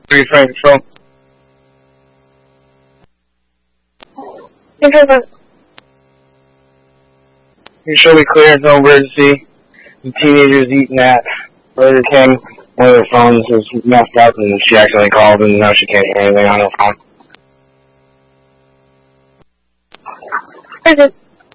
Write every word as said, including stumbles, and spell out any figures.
Three frame control. Control. You show me clearance, no emergency. The teenager's eating at Burger King. One of their phones was messed up and she accidentally called and now she can't hear anything on her phone. Present.